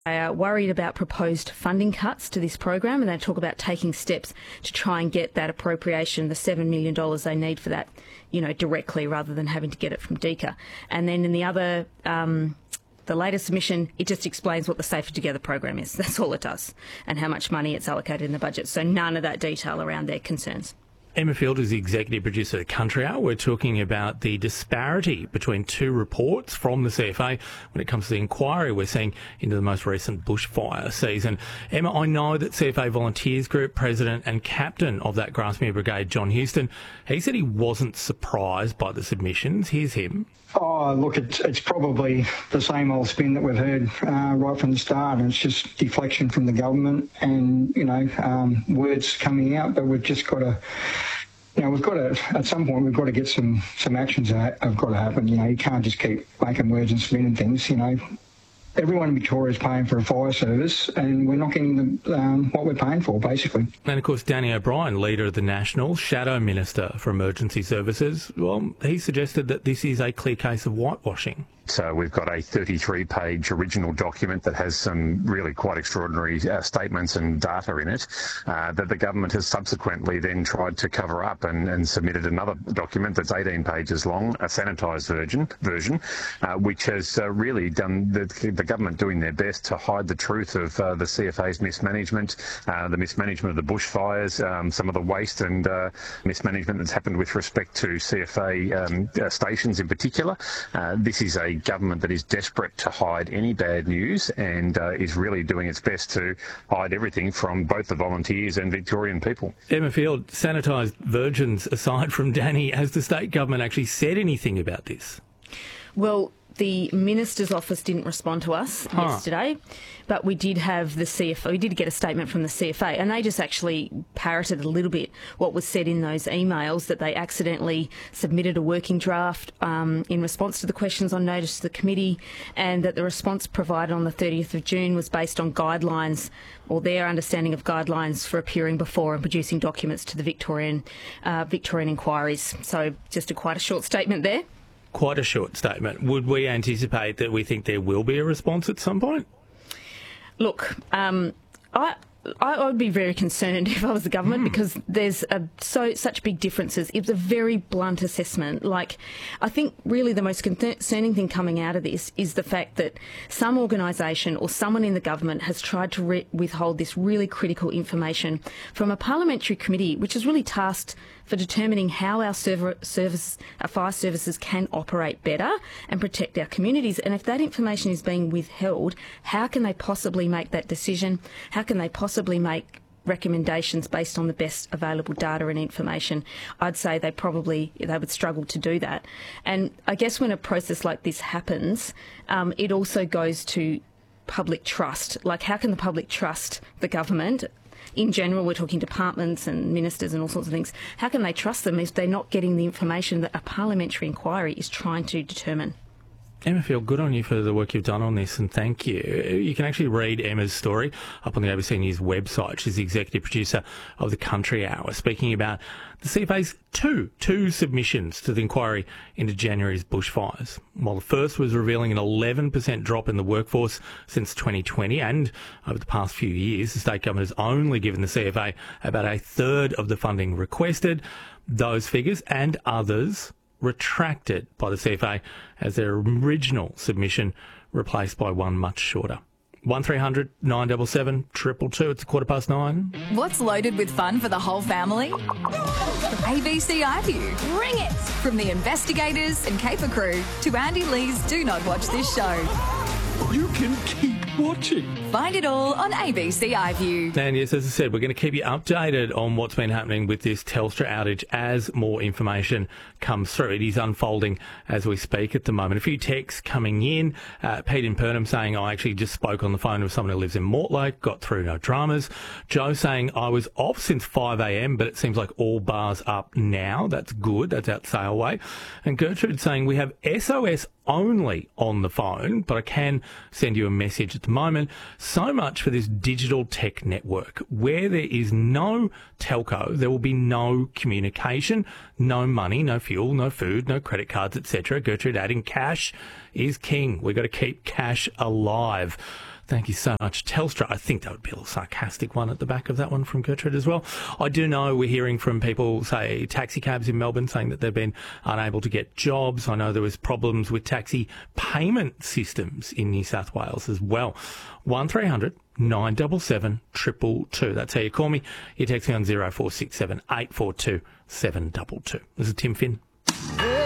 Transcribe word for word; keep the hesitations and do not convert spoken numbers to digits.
They are worried about proposed funding cuts to this program, and they talk about taking steps to try and get that appropriation, the seven million dollars they need for that, you know, directly rather than having to get it from DECA. And then in the other, um, the latest submission, it just explains what the Safer Together program is. That's all it does, and how much money it's allocated in the budget. So none of that detail around their concerns. Emma Field is the executive producer at Country Hour. We're talking about the disparity between two reports from the C F A when it comes to the inquiry we're seeing into the most recent bushfire season. Emma, I know that C F A Volunteers Group president and captain of that Grasmere Brigade, John Houston, he said he wasn't surprised by the submissions. Here's him. Oh, look, it's, it's probably the same old spin that we've heard uh, right from the start, and it's just deflection from the government and, you know, um, words coming out, but we've just got to, you know, we've got to, at some point, we've got to get some, some actions that have got to happen. You know, you can't just keep making words and spinning things, you know. Everyone in Victoria is paying for a fire service, and we're not getting the, um, what we're paying for, basically. And, of course, Danny O'Brien, leader of the National, Shadow Minister for Emergency Services, well, he suggested that this is a clear case of whitewashing. So we've got a thirty-three page original document that has some really quite extraordinary uh, statements and data in it uh, that the government has subsequently then tried to cover up and, and submitted another document that's eighteen pages long, a sanitised version, version uh, which has uh, really done the, the government doing their best to hide the truth of uh, the C F A's mismanagement, uh, the mismanagement of the bushfires, um, some of the waste and uh, mismanagement that's happened with respect to C F A um, uh, stations in particular. Uh, this is a government that is desperate to hide any bad news and uh, is really doing its best to hide everything from both the volunteers and Victorian people. Emma Field, sanitised virgins aside from Danny, has the state government actually said anything about this? Well, the Minister's office didn't respond to us huh. yesterday, but we did have the C F A, we did get a statement from the C F A, and they just actually parroted a little bit what was said in those emails, that they accidentally submitted a working draft um, in response to the questions on notice to the committee, and that the response provided on the thirtieth of June was based on guidelines, or their understanding of guidelines for appearing before and producing documents to the Victorian uh, Victorian inquiries. So just a quite a short statement there. Quite a short statement. Would we anticipate that we think there will be a response at some point? Look, um, I... I would be very concerned if I was the government, mm. because there's a, so such big differences. It's a very blunt assessment. Like, I think really the most concerning thing coming out of this is the fact that some organisation or someone in the government has tried to re- withhold this really critical information from a parliamentary committee, which is really tasked for determining how our server service, our fire services can operate better and protect our communities. And if that information is being withheld, how can they possibly make that decision? How can they possibly make recommendations based on the best available data and information? I'd say they probably, they would struggle to do that. And I guess when a process like this happens, um, it also goes to public trust. Like, how can the public trust the government? In general, we're talking departments and ministers and all sorts of things. How can they trust them if they're not getting the information that a parliamentary inquiry is trying to determine? Emma Field, good on you for the work you've done on this, and thank you. You can actually read Emma's story up on the A B C News website. She's the executive producer of the Country Hour, speaking about the C F A's two, two submissions to the inquiry into January's bushfires. While the first was revealing an eleven percent drop in the workforce since twenty twenty, and over the past few years, the state government has only given the C F A about a third of the funding requested. Those figures and others retracted by the C F A as their original submission replaced by one much shorter. one three hundred nine seven seven two two two. It's a quarter past nine. What's loaded with fun for the whole family? A B C iView. Bring it! From the investigators and caper crew to Andy Lee's Do Not Watch This Show. You can keep watching. Find it all on A B C iView. And yes, as I said, we're going to keep you updated on what's been happening with this Telstra outage as more information comes through. It is unfolding as we speak at the moment. A few texts coming in. Uh, Pete in Purnham saying, I actually just spoke on the phone with someone who lives in Mortlake, got through, no dramas. Joe saying, I was off since five a.m, but it seems like all bars up now. That's good. That's out sail way. And Gertrude saying, we have S O S only on the phone, but I can send you a message at the moment. So much for this digital tech network. Where there is no telco, there will be no communication, no money, no fuel, no food, no credit cards, et cetera. Gertrude adding, cash is king. We've got to keep cash alive. Thank you so much. Telstra, I think that would be a little sarcastic one at the back of that one from Gertrude as well. I do know we're hearing from people, say, taxi cabs in Melbourne, saying that they've been unable to get jobs. I know there was problems with taxi payment systems in New South Wales as well. one three hundred nine seven seven two two two. That's how you call me. You text me on zero four six seven eight four two seven two two. This is Tim Finn.